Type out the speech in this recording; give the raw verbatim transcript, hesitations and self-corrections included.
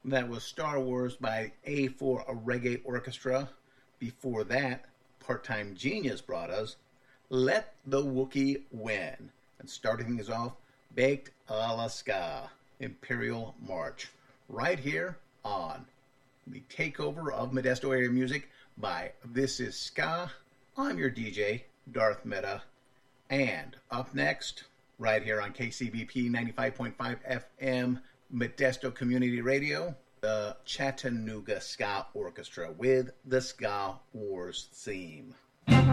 That was Star Wars by A for a Reggae Orchestra. Before that, Part-Time Genius brought us Let the Wookiee Win. And starting things off, Baked a la Ska, Imperial March. Right here on the takeover of Modesto Area Music by This Is Ska. I'm your D J, Darth Meta. And up next, right here on K C B P ninety-five point five F M, Modesto Community Radio, the Chattanooga Ska Orchestra with the Ska Wars theme.